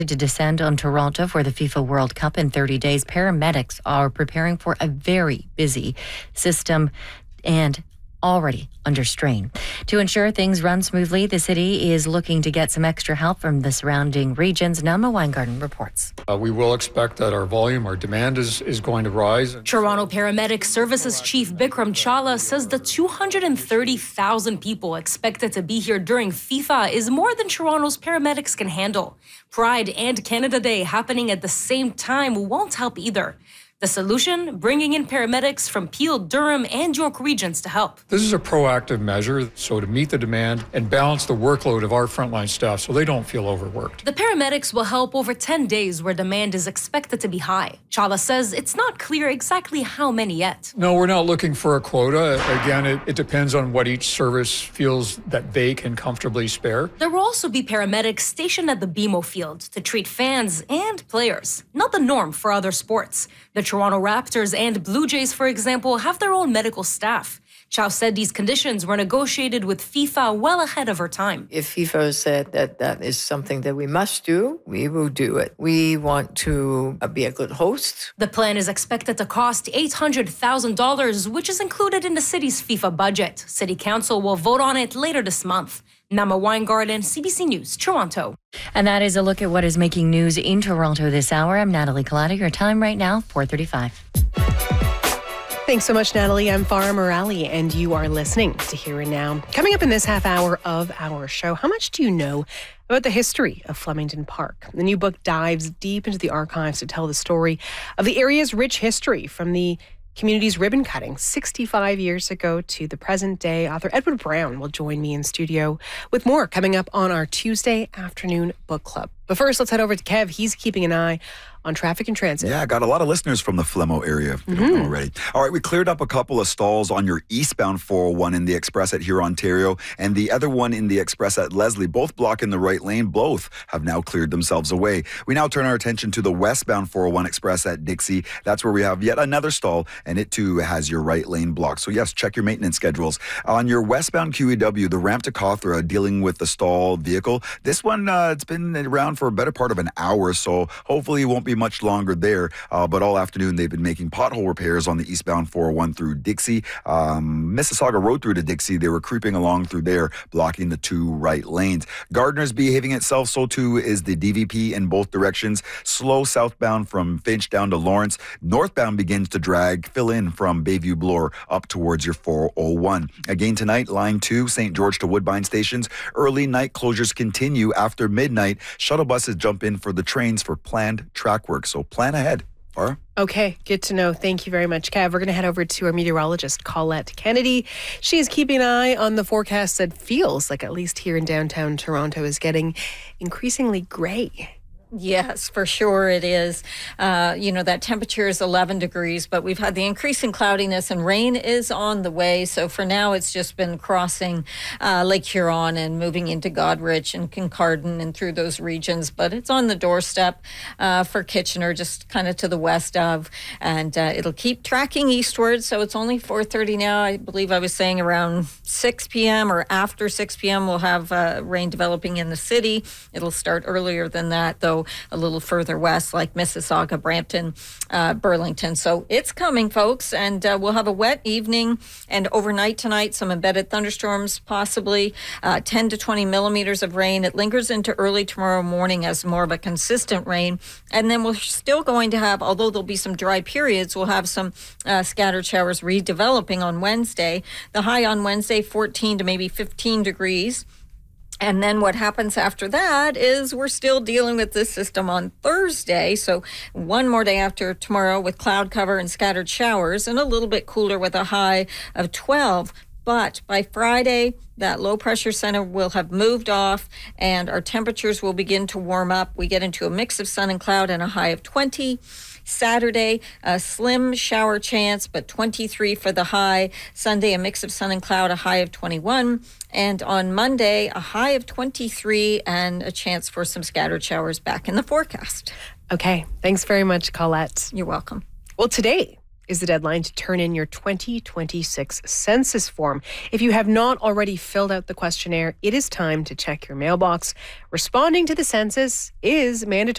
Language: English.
To descend on Toronto for the FIFA World Cup in 30 days, paramedics are preparing for a very busy system and already under strain. To ensure things run smoothly, the city is looking to get some extra help from the surrounding regions. Naama Weingarten reports. We will expect that our demand is going to rise. Toronto Paramedic Services Chief Bikram Chawla says the 230,000 people expected to be here during FIFA is more than Toronto's paramedics can handle. Pride and Canada Day happening at the same time won't help either. The solution? Bringing in paramedics from Peel, Durham, and York regions to help. This is a proactive measure, so to meet the demand and balance the workload of our frontline staff so they don't feel overworked. The paramedics will help over 10 days where demand is expected to be high. Chawla says it's not clear exactly how many yet. No, we're not looking for a quota. Again, it depends on what each service feels that they can comfortably spare. There will also be paramedics stationed at the BMO field to treat fans and players, not the norm for other sports. The Toronto Raptors and Blue Jays, for example, have their own medical staff. Chow said these conditions were negotiated with FIFA well ahead of her time. If FIFA said that is something that we must do, we will do it. We want to be a good host. The plan is expected to cost $800,000, which is included in the city's FIFA budget. City Council will vote on it later this month. Naama Weingarten, CBC News, Toronto. And that is a look at what is making news in Toronto this hour. I'm Natalie Collada. Your time right now, 4:35. Thanks so much, Natalie. I'm Farah Morali, and you are listening to Here and Now. Coming up in this half hour of our show, how much do you know about the history of Flemington Park? The new book dives deep into the archives to tell the story of the area's rich history from the community's ribbon cutting 65 years ago to the present day. Author Edward Brown will join me in studio with more coming up on our Tuesday afternoon book club. But first, let's head over to Kev. He's keeping an eye on traffic and transit. Yeah, I got a lot of listeners from the Flemo area, if you don't know already. All right, we cleared up a couple of stalls on your eastbound 401 in the Express at Huron, Ontario, and the other one in the Express at Leslie, both blocking the right lane. Both have now cleared themselves away. We now turn our attention to the westbound 401 Express at Dixie. That's where we have yet another stall, and it too has your right lane blocked. So yes, check your maintenance schedules. On your westbound QEW, the ramp to Cawthra, dealing with the stall vehicle. This one, it's been around for a better part of an hour, so hopefully it won't be much longer there. But all afternoon, they've been making pothole repairs on the eastbound 401 through Dixie. Mississauga Road through to Dixie, they were creeping along through there, blocking the two right lanes. Gardner's behaving itself, so too is the DVP in both directions. Slow southbound from Finch down to Lawrence. Northbound begins to drag, fill in from Bayview Bloor up towards your 401. Again tonight, line 2, St. George to Woodbine stations. Early night closures continue after midnight. Shuttle buses jump in for the trains for planned track work. So plan ahead. Farah? Okay, good to know. Thank you very much, Kev. We're going to head over to our meteorologist, Colette Kennedy. She is keeping an eye on the forecast that feels like, at least here in downtown Toronto, is getting increasingly gray. Yes, for sure it is. That temperature is 11 degrees, but we've had the increasing cloudiness and rain is on the way. So for now, it's just been crossing Lake Huron and moving into Goderich and Kincardine and through those regions. But it's on the doorstep for Kitchener, just kind of to the west of. And it'll keep tracking eastward. So it's only 4:30 now. I believe I was saying around 6 p.m. or after 6 p.m. we'll have rain developing in the city. It'll start earlier than that, though, a little further west, like Mississauga, Brampton, Burlington. So it's coming, folks, and we'll have a wet evening and overnight tonight, some embedded thunderstorms, possibly 10 to 20 millimeters of rain. It lingers into early tomorrow morning as more of a consistent rain. And then we're still going to have, although there'll be some dry periods, we'll have some scattered showers redeveloping on Wednesday. The high on Wednesday, 14 to maybe 15 degrees. And then what happens after that is we're still dealing with this system on Thursday. So one more day after tomorrow with cloud cover and scattered showers and a little bit cooler with a high of 12. But by Friday, that low pressure center will have moved off and our temperatures will begin to warm up. We get into a mix of sun and cloud and a high of 20. Saturday, a slim shower chance, but 23 for the high. Sunday, a mix of sun and cloud, a high of 21. And on Monday, a high of 23 and a chance for some scattered showers back in the forecast. Okay, thanks very much, Colette. You're welcome. Well, today is the deadline to turn in your 2026 census form. If you have not already filled out the questionnaire, it is time to check your mailbox. Responding to the census is mandatory.